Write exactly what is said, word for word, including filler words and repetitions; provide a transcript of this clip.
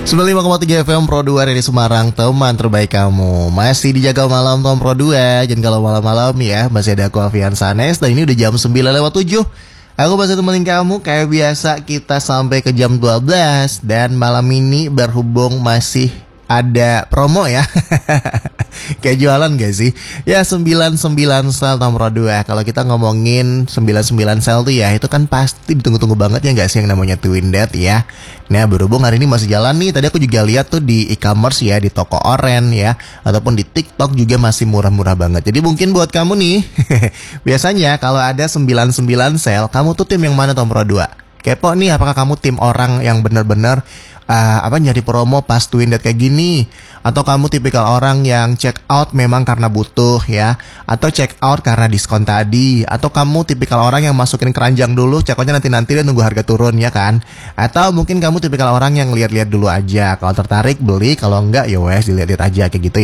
sembilan puluh lima koma tiga F M Pro dua dari Semarang, teman terbaik kamu. Masih dijaga malam Tom Pro dua. Dan kalau malam-malam ya, masih ada aku Alfian Sanes. Dan ini udah jam sembilan lewat tujuh. Aku masih temenin kamu kayak biasa, kita sampai ke jam dua belas. Dan malam ini berhubung masih ada promo ya. Kayak jualan gak sih? Ya sembilan puluh sembilan sel nomor dua. Kalau kita ngomongin sembilan puluh sembilan sel tuh ya, itu kan pasti ditunggu-tunggu banget ya gak sih yang namanya Twin Dead ya. Nah berhubung hari ini masih jalan nih, tadi aku juga lihat tuh di e-commerce ya, di toko oren ya, ataupun di TikTok juga masih murah-murah banget. Jadi mungkin buat kamu nih, biasanya kalau ada sembilan puluh sembilan sel, kamu tuh tim yang mana nomor dua? Kepo nih, apakah kamu tim orang yang benar-benar uh, apa nyari promo pas Twin Dead kayak gini, atau kamu tipikal orang yang check out memang karena butuh ya, atau check out karena diskon tadi, atau kamu tipikal orang yang masukin keranjang dulu, check outnya nanti-nanti dan nunggu harga turun ya kan, atau mungkin kamu tipikal orang yang lihat-lihat dulu aja, kalau tertarik beli, kalau enggak ya wes dilihat-lihat aja kayak gitu ya.